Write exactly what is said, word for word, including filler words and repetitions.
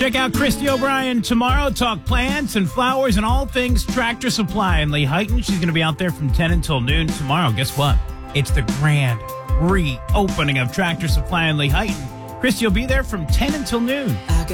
Check out Christy O'Brien tomorrow. Talk plants and flowers and all things Tractor Supply in Lehighton. She's going to be out there from ten until noon tomorrow. Guess what? It's the grand reopening of Tractor Supply in Lehighton. Christy will be there from ten until noon.